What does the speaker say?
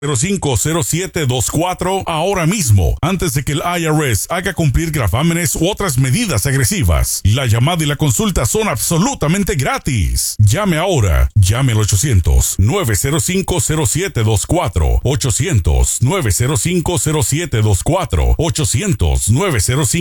050724 ahora mismo, antes de que el IRS haga cumplir gravámenes u otras medidas agresivas. La llamada y la consulta son absolutamente gratis. Llame ahora. Llame al 800-905-0724. 800-905-0724. 800-905